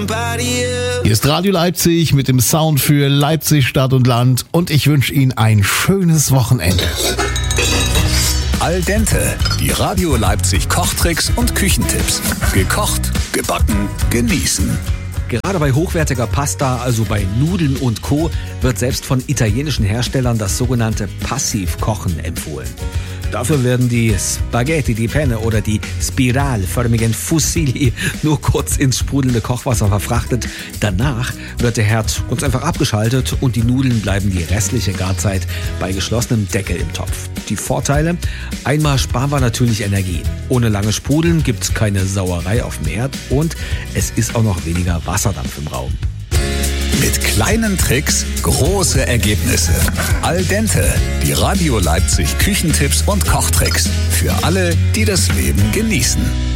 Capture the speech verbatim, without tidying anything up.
Hier ist Radio Leipzig mit dem Sound für Leipzig, Stadt und Land und ich wünsche Ihnen ein schönes Wochenende. Al dente, die Radio Leipzig Kochtricks und Küchentipps. Gekocht, gebacken, genießen. Gerade bei hochwertiger Pasta, also bei Nudeln und Co., wird selbst von italienischen Herstellern das sogenannte Passivkochen empfohlen. Dafür werden die Spaghetti di Penne oder die spiralförmigen Fusilli nur kurz ins sprudelnde Kochwasser verfrachtet. Danach wird der Herd ganz einfach abgeschaltet und die Nudeln bleiben die restliche Garzeit bei geschlossenem Deckel im Topf. Die Vorteile? Einmal sparen wir natürlich Energie. Ohne lange Sprudeln gibt's keine Sauerei auf dem Herd und es ist auch noch weniger Wasserdampf im Raum. Mit kleinen Tricks große Ergebnisse. Al dente, die Radio Leipzig Küchentipps und Kochtricks. Für alle, die das Leben genießen.